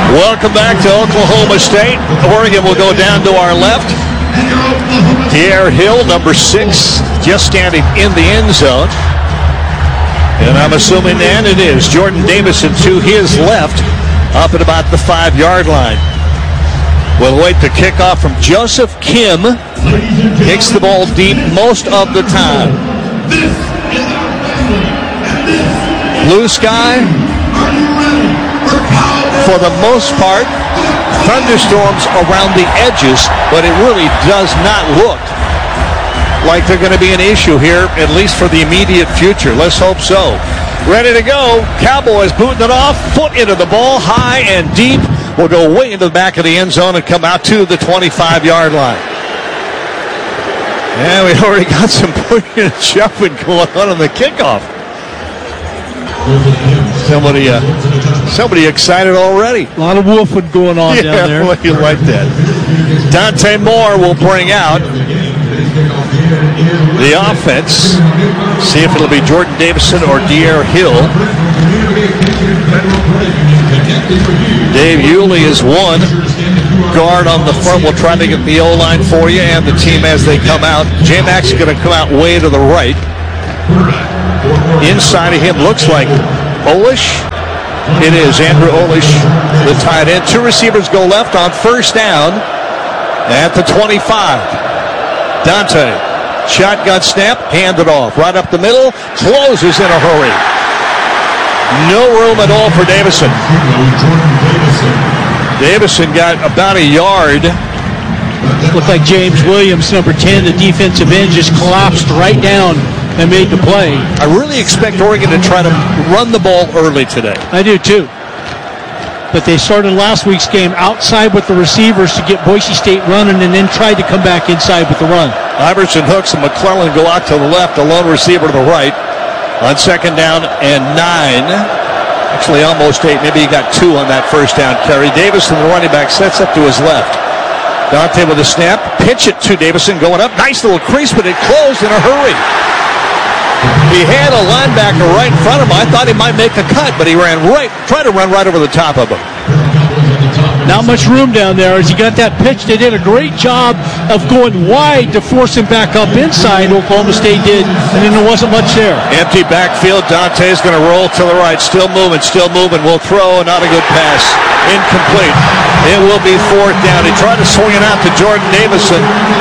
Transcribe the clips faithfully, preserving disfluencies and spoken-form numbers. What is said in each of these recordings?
Welcome back to Oklahoma State. Oregon will go down to our left. De'Aaron Hill, number six, just standing in the end zone. And I'm assuming then it is Jordan Davison to his left, up at about the five-yard line. We'll wait the kickoff from Joseph Kim. Kicks the ball deep most of the time. Blue sky. For the most part, thunderstorms around the edges, but it really does not look like they're going to be an issue here, at least for the immediate future. Let's hope so. Ready to go. Cowboys booting it off. Foot into the ball, high and deep. Will go way into the back of the end zone and come out to the twenty-five-yard line. And we already got some pushing and shoving going on in the kickoff. Somebody, uh, somebody excited already. A lot of wolfing going on yeah, down there. Well, you like that. Dante Moore will bring out the offense. See if it'll be Jordan Davison or De'Aaron Hill. Dave Yulee is one. Guard on the front will try to get the O-line for you and the team as they come out. J-Max is going to come out way to the right. Inside of him looks like Olish. It is Andrew Olish, the tight end. Two receivers go left on first down at the twenty-five. Dante, shotgun snap, hand it off. Right up the middle, closes in a hurry. No room at all for Davison. Davison got about a yard. Looked like James Williams, number ten, the defensive end, just collapsed right down and made the play. I really expect Oregon to try to run the ball early today. I do too. But they started last week's game outside with the receivers to get Boise State running and then tried to come back inside with the run. Iverson hooks and McClellan go out to the left, a lone receiver to the right on second down and nine. Actually almost eight. Maybe he got two on that first down carry. Davison, the running back, sets up to his left. Dante with a snap. Pitch it to Davison going up. Nice little crease, but it closed in a hurry. He had a linebacker right in front of him. I thought he might make a cut, but he ran right, tried to run right over the top of him. Not much room down there as he got that pitch. They did a great job of going wide to force him back up inside. Oklahoma State did, and then there wasn't much there. Empty backfield. Dante's going to roll to the right. Still moving, still moving. Will throw, not a good pass. Incomplete. It will be fourth down. He tried to swing it out to Jordan Davison.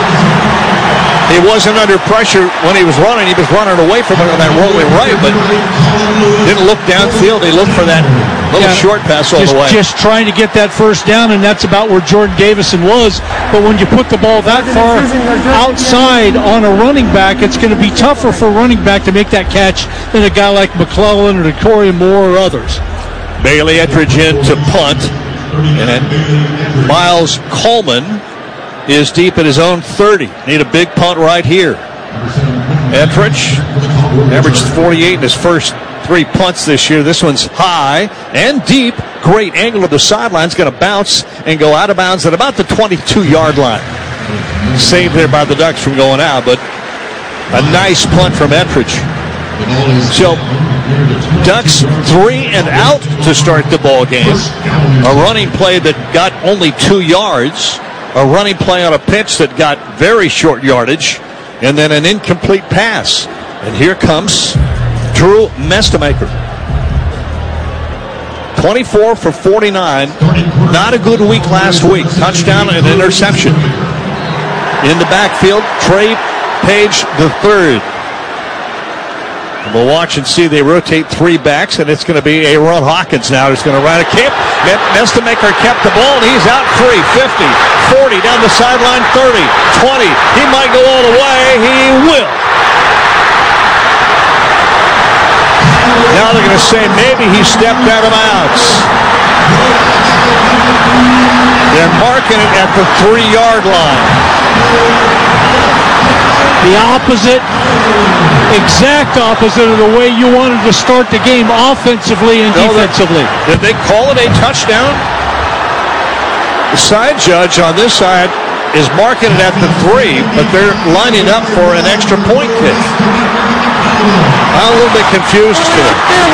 He wasn't under pressure when he was running. He was running away from it on that rolling right, but didn't look downfield. He looked for that little yeah, short pass all just, the way. Just trying to get that first down, and that's about where Jordan Davison was. But when you put the ball that far outside on a running back, it's going to be tougher for a running back to make that catch than a guy like McClellan or Decory Moore or others. Bailey Ettridge in to punt, and Miles Coleman is deep at his own thirty. Need a big punt right here. Ettridge averaged forty-eight in his first three punts this year. This one's high and deep. Great angle of the sideline. It's going to bounce and go out of bounds at about the twenty-two-yard line. Saved there by the Ducks from going out, but a nice punt from Ettridge. So, Ducks three and out to start the ball game. A running play that got only two yards. A running play on a pitch that got very short yardage, and then an incomplete pass. And here comes Drew Mestemacher. twenty-four for forty-nine. Not a good week last week. Touchdown and interception. In the backfield, Trey Page the third. And we'll watch and see. They rotate three backs, and it's going to be Aaron Hawkins now who's going to run a kick. Mestemacher kept the ball, and he's out free. fifty, forty, down the sideline, thirty, twenty. He might go all the way. He will. Now they're going to say maybe he stepped out of bounds. They're marking it at the three-yard line. The opposite, exact opposite of the way you wanted to start the game offensively and no, defensively. Did they call it a touchdown? The side judge on this side is marking it at the three, but they're lining up for an extra point kick. I'm a little bit confused here.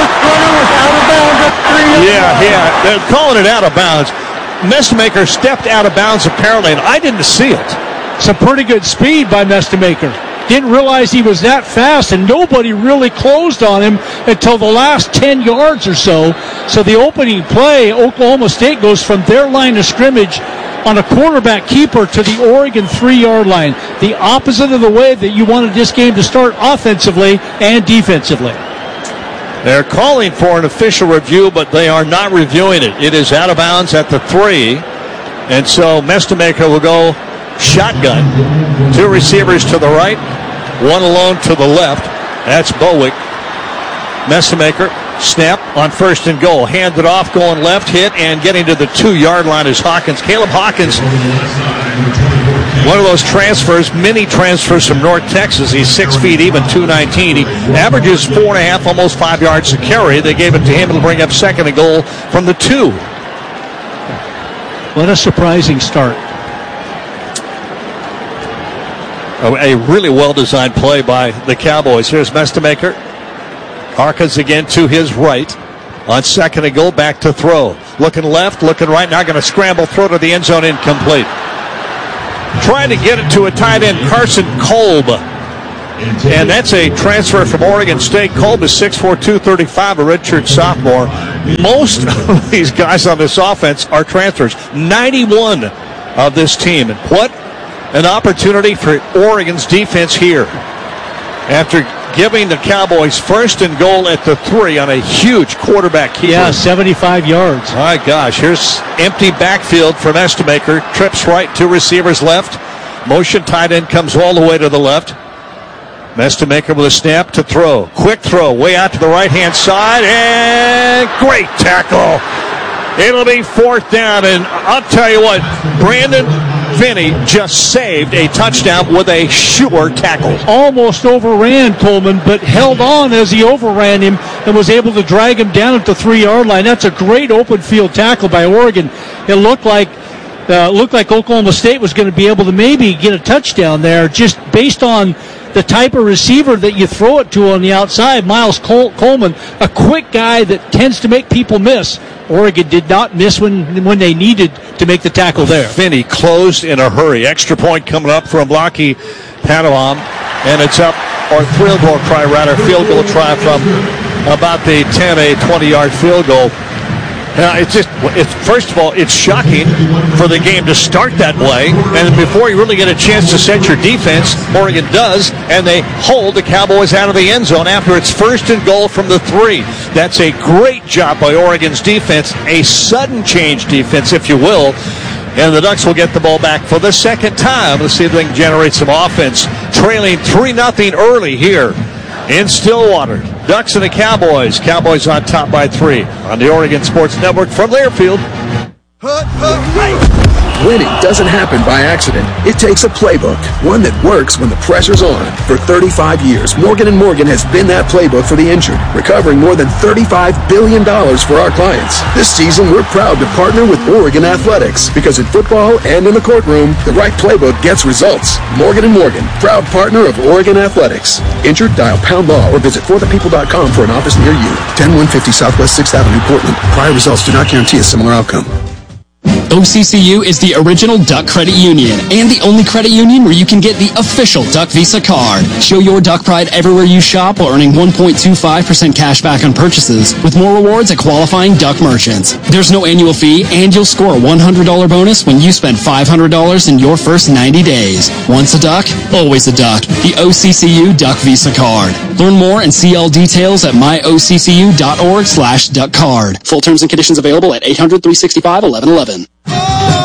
Yeah, yeah, they're calling it out of bounds. Mestemaker stepped out of bounds apparently, and I didn't see it. Some pretty good speed by Mestemaker. Didn't realize he was that fast, and nobody really closed on him until the last ten yards or so. So the opening play, Oklahoma State goes from their line of scrimmage on a quarterback keeper to the Oregon three-yard line. The opposite of the way that you wanted this game to start offensively and defensively. They're calling for an official review, but they are not reviewing it. It is out of bounds at the three, and so Mestemaker will go shotgun. Two receivers to the right, one alone to the left. That's Bowick. Mestemaker, snap on first and goal. Handed off, going left, hit, and getting to the two-yard line is Hawkins. Caleb Hawkins, one of those transfers, mini transfers from North Texas. He's six feet even, two nineteen. He averages four and a half, almost five yards a carry. They gave it to him to bring up second and goal from the two. What a surprising start. A really well-designed play by the Cowboys. Here's Mestemaker. Hawkins again to his right. On second and goal, back to throw. Looking left, looking right. Now going to scramble, throw to the end zone, incomplete. Trying to get it to a tight end, Carson Kolb. And that's a transfer from Oregon State. Kolb is six four, two thirty-five, a redshirt sophomore. Most of these guys on this offense are transfers. ninety-one of this team. And what an opportunity for Oregon's defense here. After giving the Cowboys first and goal at the three on a huge quarterback keeper. Yeah, seventy-five yards. My gosh, here's empty backfield from Mestemaker. Trips right, two receivers left. Motion tight end comes all the way to the left. Mestemaker with a snap to throw. Quick throw way out to the right-hand side, and great tackle. It'll be fourth down, and I'll tell you what, Brandon Finney just saved a touchdown with a sure tackle. Almost overran Coleman, but held on as he overran him and was able to drag him down at the three-yard line. That's a great open field tackle by Oregon. It looked like uh, looked like Oklahoma State was going to be able to maybe get a touchdown there, just based on the type of receiver that you throw it to on the outside. Miles Col- Coleman, a quick guy that tends to make people miss. Oregon did not miss when when they needed to make the tackle there. Finney closed in a hurry. Extra point coming up from Blocky Panabom, and it's up, or field goal try rather, field goal try from about the ten, a twenty-yard field goal. Now, it's just, it's, first of all, it's shocking for the game to start that way, and before you really get a chance to set your defense, Oregon does, and they hold the Cowboys out of the end zone after it's first and goal from the three. That's a great job by Oregon's defense, a sudden change defense, if you will, and the Ducks will get the ball back for the second time. Let's see if they can generate some offense. Trailing three nothing early here in Stillwater. Ducks and the Cowboys. Cowboys on top by three on the Oregon Sports Network from Learfield. Winning doesn't happen by accident. It takes a playbook, one that works when the pressure's on. For thirty-five years, Morgan and Morgan has been that playbook for the injured, recovering more than thirty-five billion dollars for our clients. This season, we're proud to partner with Oregon Athletics, because in football and in the courtroom, the right playbook gets results. Morgan and Morgan, proud partner of Oregon Athletics. Injured? Dial pound law or visit for the people dot com for an office near you. ten one fifty Southwest sixth Avenue, Portland. Prior results do not guarantee a similar outcome. O C C U is the original Duck Credit Union and the only credit union where you can get the official Duck Visa card. Show your Duck pride everywhere you shop while earning one point two five percent cash back on purchases with more rewards at qualifying Duck merchants. There's no annual fee, and you'll score a one hundred dollars bonus when you spend five hundred dollars in your first ninety days. Once a Duck, always a Duck. The O C C U Duck Visa card. Learn more and see all details at my O C C U dot org slash duck card. Full terms and conditions available at eight hundred, three sixty-five, eleven eleven.